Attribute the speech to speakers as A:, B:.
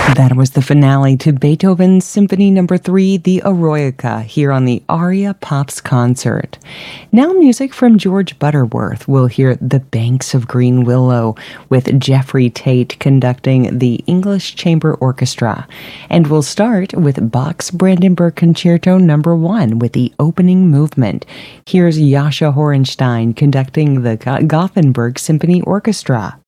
A: That was the finale to Beethoven's Symphony No. 3, the Eroica, here on the Aria Pops concert. Now music from George Butterworth. We'll hear The Banks of Green Willow with Jeffrey Tate conducting the English Chamber Orchestra. And we'll start with Bach's Brandenburg Concerto No. 1 with the opening movement. Here's Jascha Horenstein conducting the Gothenburg Symphony Orchestra.